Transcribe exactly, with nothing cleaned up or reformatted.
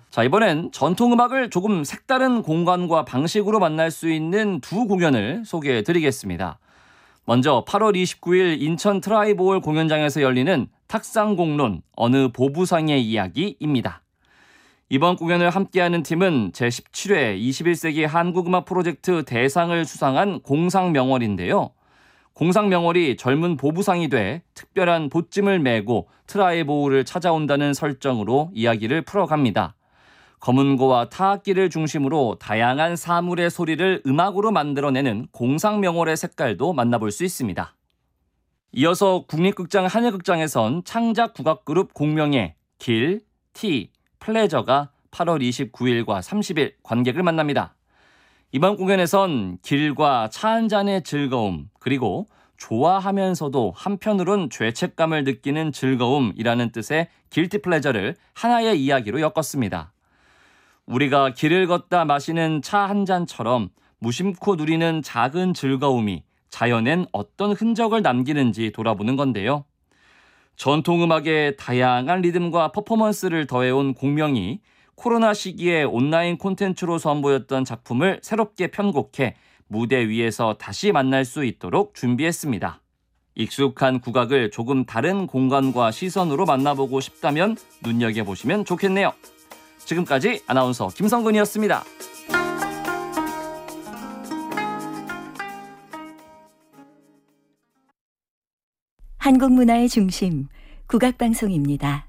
자, 이번엔 전통음악을 조금 색다른 공간과 방식으로 만날 수 있는 두 공연을 소개해 드리겠습니다. 먼저 팔월 이십구일 인천 트라이볼 공연장에서 열리는 탁상공론 어느 보부상의 이야기입니다. 이번 공연을 함께하는 팀은 제십칠회 이십일 세기 한국음악 프로젝트 대상을 수상한 공상명월인데요. 공상명월이 젊은 보부상이 돼 특별한 보찜을 메고 트라이보우를 찾아온다는 설정으로 이야기를 풀어갑니다. 검은고와 타악기를 중심으로 다양한 사물의 소리를 음악으로 만들어내는 공상명월의 색깔도 만나볼 수 있습니다. 이어서 국립극장 하늘극장에선 창작 국악그룹 공명의 길, 티, 플레저가 팔월 이십구일과 삼십일 관객을 만납니다. 이번 공연에선 길과 차 한 잔의 즐거움, 그리고 좋아하면서도 한편으론 죄책감을 느끼는 즐거움이라는 뜻의 길티 플레저를 하나의 이야기로 엮었습니다. 우리가 길을 걷다 마시는 차 한 잔처럼 무심코 누리는 작은 즐거움이 자연엔 어떤 흔적을 남기는지 돌아보는 건데요. 전통음악의 다양한 리듬과 퍼포먼스를 더해온 공명이 코로나 시기에 온라인 콘텐츠로 선보였던 작품을 새롭게 편곡해 무대 위에서 다시 만날 수 있도록 준비했습니다. 익숙한 국악을 조금 다른 공간과 시선으로 만나보고 싶다면 눈여겨보시면 좋겠네요. 지금까지 아나운서 김성근이었습니다. 한국 문화의 중심, 국악방송입니다.